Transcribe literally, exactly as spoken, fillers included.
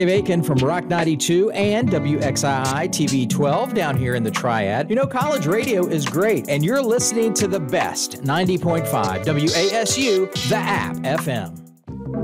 Dave Aiken from Rock ninety-two and W X I I T V twelve down here in the Triad. You know, college radio is great, and you're listening to the best ninety point five W A S U, the app F M.